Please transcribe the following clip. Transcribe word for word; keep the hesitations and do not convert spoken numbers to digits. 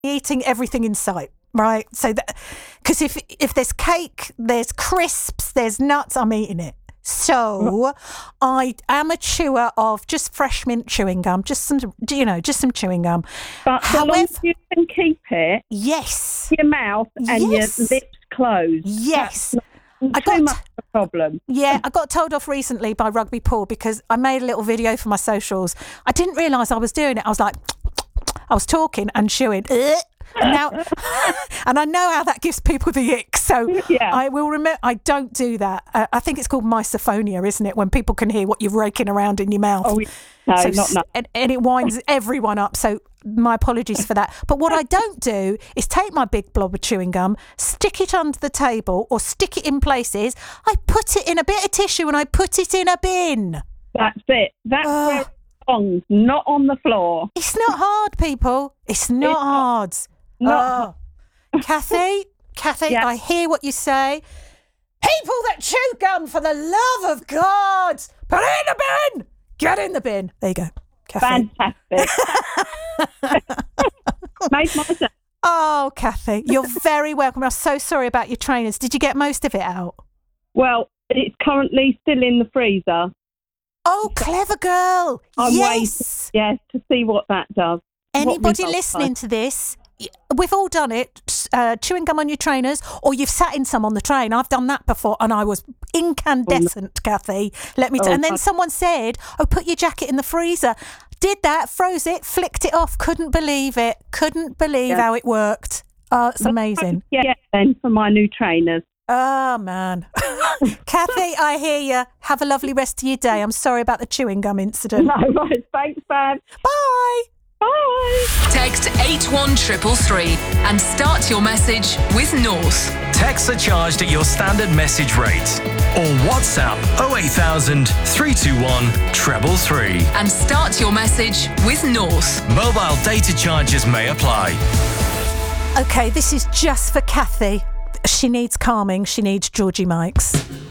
eating everything in sight, right? So that, because if if there's cake, there's crisps, there's nuts, I'm eating it. So I am a chewer of just fresh mint chewing gum, just some, you know, just some chewing gum. But so long as you can keep it, yes, your mouth and yes. your lips closed. Yes. That's I too got much of a problem. Yeah, I got told off recently by Rugby Paul because I made a little video for my socials. I didn't realise I was doing it. I was like, I was talking and chewing. And now, and I know how that gives people the ick. So yeah. I will remember. I don't do that. Uh, I think it's called misophonia, isn't it? When people can hear what you're raking around in your mouth. Oh, no, so, not no. And, and it winds everyone up. So my apologies for that. But what I don't do is take my big blob of chewing gum, stick it under the table, or stick it in places. I put it in a bit of tissue and I put it in a bin. That's it. That's Oh. where it belongs, not on the floor. It's not hard, people. It's not It's not- hard. Not Oh. Kathy, Kathy, Yeah. I hear what you say. People that chew gum, for the love of God, put it in the bin. Get in the bin. There you go, Kathy. fantastic. Made myself. Oh, Kathy, you're very welcome. I'm so sorry about your trainers. Did you get most of it out? Well, it's currently still in the freezer. Oh, clever girl. I'm yes. waiting, yes, to see what that does. Anybody results listening are. to this, we've all done it. Uh, chewing gum on your trainers, or you've sat in some on the train. I've done that before, and I was incandescent, oh, Kathy. Let me. T- oh, and then I- someone said, "Oh, put your jacket in the freezer." Did that, froze it, flicked it off. Couldn't believe it. Couldn't believe Yeah. how it worked. Oh, it's amazing. Yeah, then for my new trainers. Oh man, Kathy, I hear you. Have a lovely rest of your day. I'm sorry about the chewing gum incident. No, right. Thanks, Bab. Bye. Bye. Text eight one three three and start your message with North. Texts are charged at your standard message rate. Or WhatsApp oh eight thousand, three two one, three three three. And start your message with North. Mobile data charges may apply. Okay, this is just for Kathy. She needs calming. She needs Georgie Mikes.